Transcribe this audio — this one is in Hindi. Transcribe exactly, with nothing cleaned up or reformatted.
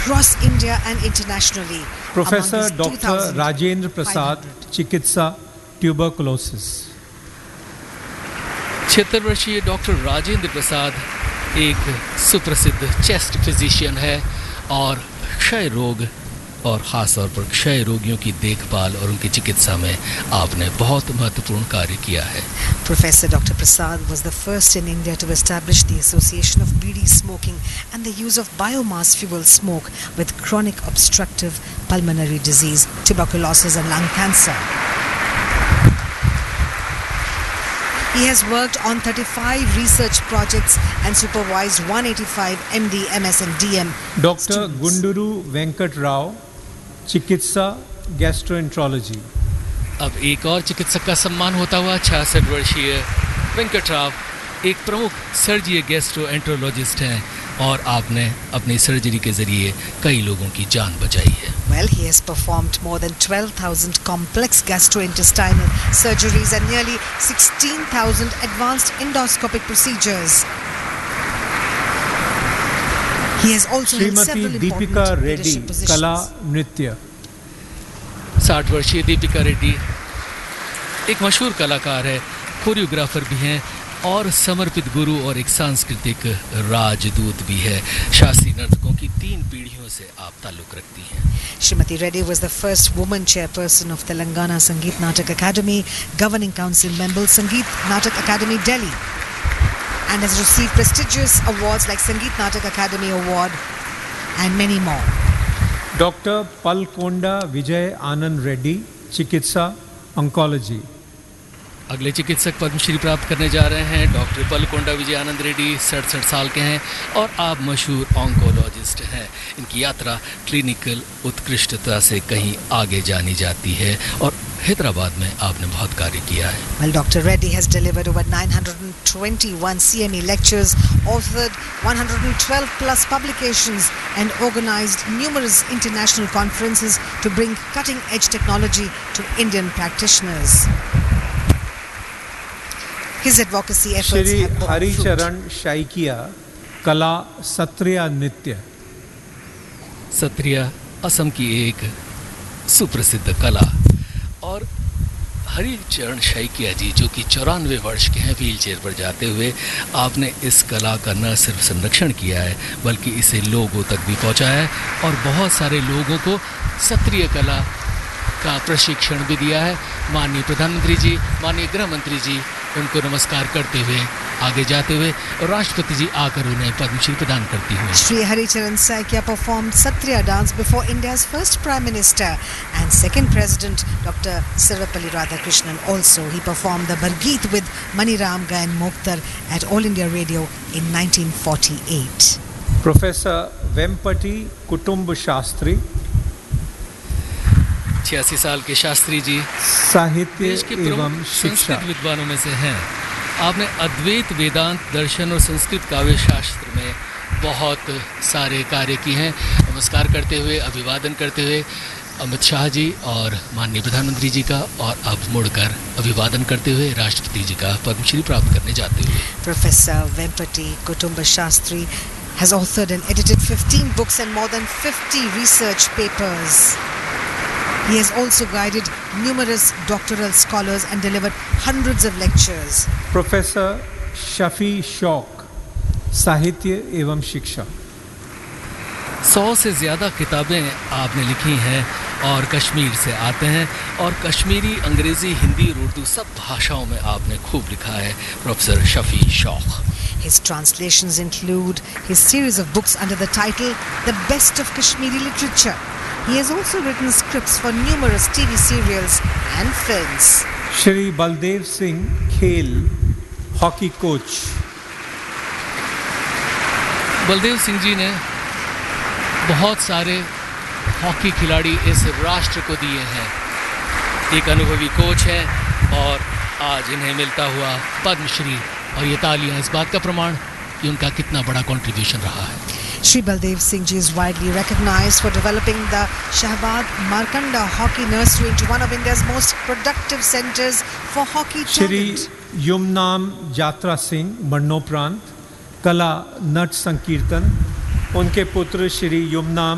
across India and internationally. Professor Doctor Rajendra Prasad, Chikitsa, tuberculosis. छिहत्तर वर्षीय डॉक्टर राजेंद्र प्रसाद एक सुप्रसिद्ध चेस्ट फिजिशियन है और क्षय रोग और ख़ास तौर पर क्षय रोगियों की देखभाल और उनकी चिकित्सा में आपने बहुत महत्वपूर्ण कार्य किया है. Professor Doctor Prasad was the first in India to establish the association of bidi smoking and the use of biomass fuel smoke with chronic obstructive pulmonary disease, tuberculosis and lung cancer. He has worked on thirty-five research projects and supervised one hundred eighty-five M D, M S and D M. Doctor Gunduru Venkat Rao, चिकित्सा गैस्ट्रोएंट्रोलॉजी. अब एक और चिकित्सक का सम्मान होता हुआ छियासठ वर्षीय वेंकट राव एक प्रमुख सर्जीय गैस्ट्रोएंट्रोलॉजिस्ट हैं और आपने अपनी सर्जरी के जरिए कई लोगों की जान बचाई है. Well, he has performed more than twelve thousand complex gastrointestinal surgeries and nearly sixteen thousand advanced endoscopic procedures. He has also held several important leadership positions. कला नृत्य. साठ वर्षीय दीपिका रेड्डी एक मशहूर कलाकार है, कोरियोग्राफर भी हैं और समर्पित गुरु और एक सांस्कृतिक राजदूत भी है. शास्त्रीय नर्तकों की तीन पीढ़ियों से आप ताल्लुक रखती हैं. Srimati Reddy was the first woman chairperson of Telangana Sangeet Natak Academy, governing council member Sangeet Natak Academy Delhi, and has received prestigious awards like Sangeet Natak Academy Award and many more. Doctor Palkonda Vijay Anand Reddy, चिकित्सा ऑन्कोलॉजी. अगले चिकित्सक पद्मश्री प्राप्त करने जा रहे हैं डॉक्टर पलकोंडा विजय आनंद रेड्डी. सड़सठ साल के हैं और आप मशहूर ऑन्कोलॉजिस्ट हैं. इनकी यात्रा क्लिनिकल उत्कृष्टता से कहीं आगे जानी जाती है और हैदराबाद में आपने बहुत कार्य किया है. Well, Doctor Reddy has delivered over nine hundred twenty-one C M E lectures, authored one hundred twelve plus publications and organized numerous international conferences to bring cutting-edge technology to Indian practitioners. His advocacy efforts Shri have borne Haricharan शाइकिया, कला सत्रिया नृत्य. सत्रिया असम की एक सुप्रसिद्ध कला और हरिचरण शाइकिया जी जो कि चौरानवे वर्ष के हैं, व्हील चेयर पर जाते हुए आपने इस कला का न सिर्फ संरक्षण किया है बल्कि इसे लोगों तक भी पहुंचाया है और बहुत सारे लोगों को सत्रिय कला का प्रशिक्षण भी दिया है. माननीय प्रधानमंत्री जी, माननीय गृह मंत्री जी उनको नमस्कार करते हुए आगे जाते हुए और राष्ट्रपति जी आकर उन्हें पद्मश्री प्रदान करती हुई. Shri Haricharan Saikia performed Satriya dance before India's first Prime Minister and second President Doctor Sarvepalli Radhakrishnan. Also, he performed the Bargeet with Maniram Gayan Mokhtar at All India Radio in nineteen forty-eight. Professor Vempati Kutumb Shastri, छियासी साल के शास्त्री जी साहित्य देश के एवं प्रमुख शिक्षा. संस्कृत विद्वानों में से हैं. आपने अद्वैत वेदांत दर्शन और संस्कृत काव्य शास्त्र में बहुत सारे कार्य किए हैं. नमस्कार करते हुए, अभिवादन करते हुए अमित शाह जी और माननीय प्रधानमंत्री जी का और अब मुड़कर अभिवादन करते हुए राष्ट्रपति जी का पद्मश्री प्राप्त करने जाते हुए. Professor Vempati Kutumba Shastri has authored and edited fifteen books and more than fifty research papers. He has also guided numerous doctoral scholars and delivered hundreds of lectures. Professor Shafi Shauq, साहित्य एवं शिक्षा. सौ से ज़्यादा किताबें आपने लिखी हैं और कश्मीर से आते हैं और कश्मीरी, अंग्रेज़ी, हिंदी और उर्दू सब भाषाओं में आपने खूब लिखा है. प्रोफेसर शफी शौक. His translations include his series of books under the title The Best of Kashmiri Literature. He has also written scripts for numerous T V serials and films. Shri Baldev Singh खेल, हॉकी कोच. बलदेव सिंह जी ने बहुत सारे हॉकी खिलाड़ी इस राष्ट्र को दिए हैं. एक अनुभवी कोच हैं और आज इन्हें मिलता हुआ पद्मश्री और ये तालियां इस बात का प्रमाण कि उनका कितना बड़ा कंट्रीब्यूशन रहा है. Shri Baldev Singh Ji is widely recognized for developing the Shahbaz Markanda Hockey Nursery into one of India's most productive centers for hockey talent. Shri Yumnam जात्रा सिंह मरणोपरांत, कला नट संकीर्तन. उनके पुत्र श्री युमनाम